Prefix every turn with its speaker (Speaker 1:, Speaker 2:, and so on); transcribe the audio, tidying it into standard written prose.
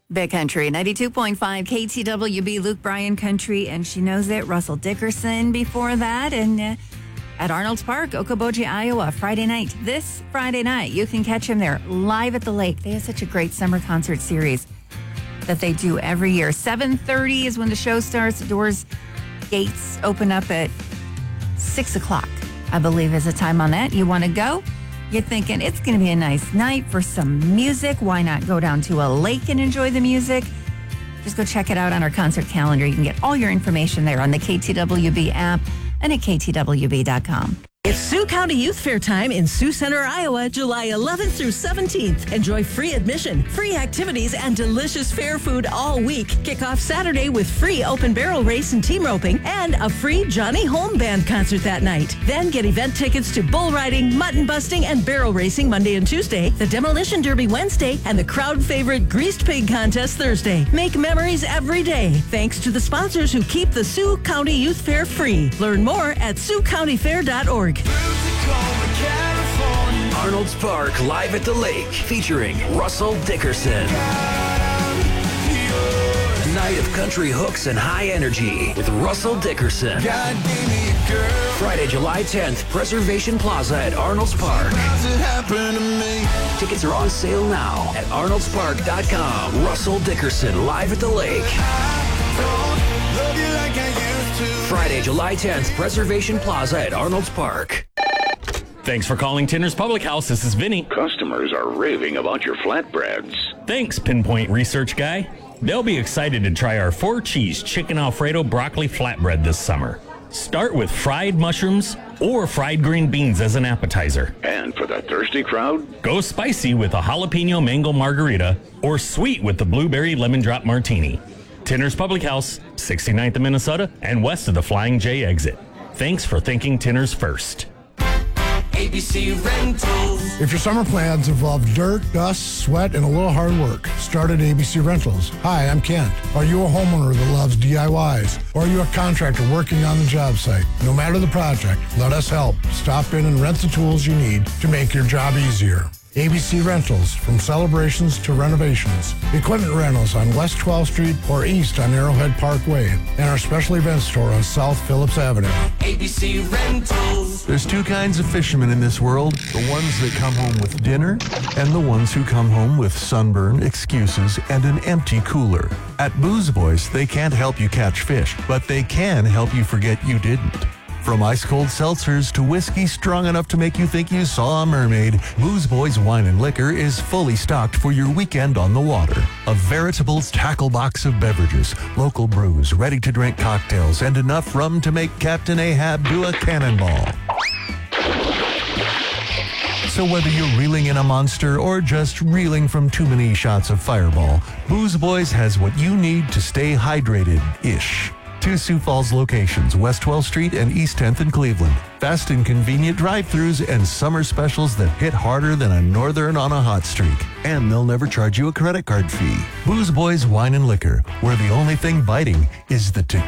Speaker 1: Big Country, 92.5 KTWB, Luke Bryan Country, and she knows it. Russell Dickerson before that. And at Arnold's Park, Okoboji, Iowa, Friday night. This Friday night, you can catch him there live at the lake. They have such a great summer concert series that they do every year. 7:30 is when the show starts. Gates open up at 6 o'clock, I believe is the time on that. You want to go? You're thinking it's going to be a nice night for some music. Why not go down to a lake and enjoy the music? Just go check it out on our concert calendar. You can get all your information there on the KTWB app and at ktwb.com.
Speaker 2: It's Sioux County Youth Fair time in Sioux Center, Iowa, July 11th through 17th. Enjoy free admission, free activities, and delicious fair food all week. Kick off Saturday with free open barrel race and team roping and a free Johnny Home Band concert that night. Then get event tickets to bull riding, mutton busting, and barrel racing Monday and Tuesday, the Demolition Derby Wednesday, and the crowd favorite Greased Pig Contest Thursday. Make memories every day. Thanks to the sponsors who keep the Sioux County Youth Fair free. Learn more at SiouxCountyFair.org.
Speaker 3: Arnold's Park Live at the Lake featuring Russell Dickerson. Night of country hooks and high energy with Russell Dickerson. Friday, July 10th, Preservation Plaza at Arnold's Park. Tickets are on sale now at arnoldspark.com. Russell Dickerson live at the lake. Friday, July 10th, Preservation Plaza at Arnold's Park.
Speaker 4: Thanks for calling Tinner's Public House. This is Vinny.
Speaker 5: Customers are raving about your flatbreads.
Speaker 4: Thanks, Pinpoint Research Guy. They'll be excited to try our 4-cheese chicken Alfredo broccoli flatbread this summer. Start with fried mushrooms or fried green beans as an appetizer.
Speaker 5: And for the thirsty crowd,
Speaker 4: go spicy with a jalapeno mango margarita or sweet with the blueberry lemon drop martini. Tinner's Public House, 69th of Minnesota and west of the Flying J exit. Thanks for thinking Tinner's first.
Speaker 6: ABC Rentals.
Speaker 7: If your summer plans involve dirt, dust, sweat, and a little hard work, start at ABC Rentals. Hi, I'm Kent. Are you a homeowner that loves DIYs? Or are you a contractor working on the job site? No matter the project, let us help. Stop in and rent the tools you need to make your job easier. ABC Rentals, from celebrations to renovations. Equipment rentals on West 12th Street or east on Arrowhead Parkway. And our special event store on South Phillips Avenue.
Speaker 6: ABC Rentals.
Speaker 8: There's two kinds of fishermen in this world. The ones that come home with dinner and the ones who come home with sunburn, excuses, and an empty cooler. At Booze Boys, they can't help you catch fish, but they can help you forget you didn't. From ice-cold seltzers to whiskey strong enough to make you think you saw a mermaid, Booze Boys Wine and Liquor is fully stocked for your weekend on the water. A veritable tackle box of beverages, local brews, ready-to-drink cocktails, and enough rum to make Captain Ahab do a cannonball. So whether you're reeling in a monster or just reeling from too many shots of Fireball, Booze Boys has what you need to stay hydrated-ish. 2 Sioux Falls locations, West 12th Street and East 10th in Cleveland. Fast and convenient drive-thrus and summer specials that hit harder than a northern on a hot streak. And they'll never charge you a credit card fee. Booze Boys Wine and Liquor, where the only thing biting is the tequila.